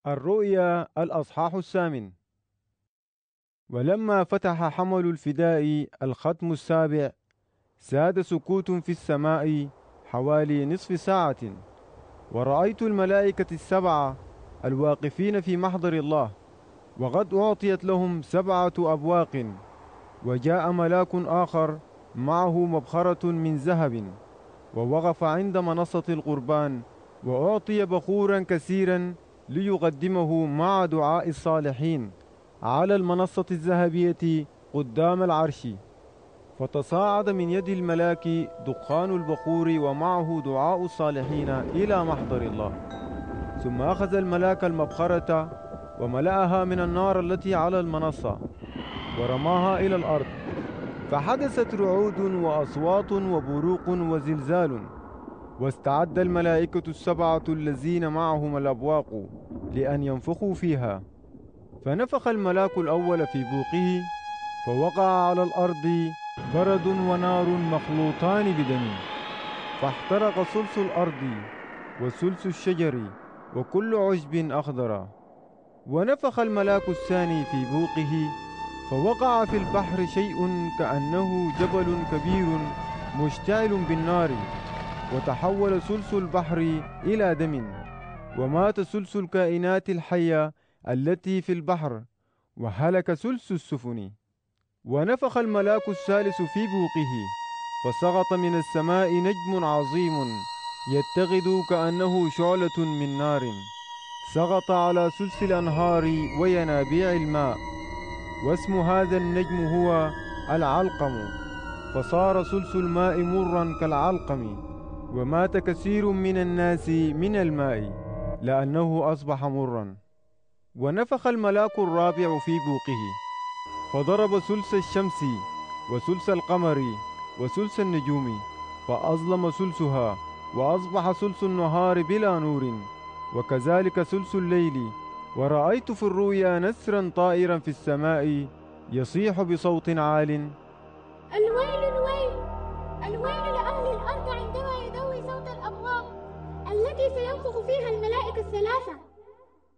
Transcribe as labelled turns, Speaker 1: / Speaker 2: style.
Speaker 1: الرؤيا الأصحاح الثامن. ولما فتح حمل الفداء الختم السابع ساد سكوت في السماء حوالي نصف ساعة، ورأيت الملائكة السبعة الواقفين في محضر الله، وقد أعطيت لهم 7 أبواق. وجاء ملاك آخر معه مبخرة من ذهب، ووقف عند منصة القربان، وأعطي بخورا كثيرا ليقدمه مع دعاء الصالحين على المنصة الذهبية قدام العرش. فتصاعد من يد الملاك دخان البخور ومعه دعاء الصالحين إلى محضر الله. ثم أخذ الملاك المبخرة وملأها من النار التي على المنصة ورماها إلى الأرض، فحدثت رعود وأصوات وبروق وزلزال. واستعد الملائكة السبعة الذين معهم الأبواق لأن ينفخوا فيها. فنفخ الملاك الأول في بوقه، فوقع على الأرض برد ونار مخلوطان بدم، فاحترق ثلث الأرض وثلث الشجر وكل عشب أخضر. ونفخ الملاك الثاني في بوقه، فوقع في البحر شيء كأنه جبل كبير مشتعل بالنار، وتحول ثلث البحر إلى دم، ومات ثلث الكائنات الحية التي في البحر، وهلك ثلث السفن. ونفخ الملاك الثالث في بوقه، فسقط من السماء نجم عظيم يتخذ كأنه شعلة من نار، سقط على ثلث الأنهار وينابيع الماء، واسم هذا النجم هو العلقم، فصار ثلث الماء مرا كالعلقم، ومات كثير من الناس من الماء لأنه أصبح مرا. ونفخ الملاك الرابع في بوقه، فضرب ثلث الشمس وثلث القمر وثلث النجوم، فأظلم ثلثها، وأصبح ثلث النهار بلا نور، وكذلك ثلث الليل. ورأيت في الرؤيا نسرا طائرا في السماء يصيح بصوت عال:
Speaker 2: الويل الويل الويل لأهل الأرض عندما يدوي صوت الأبواق التي سينفخ فيها الملائكة الثلاثة.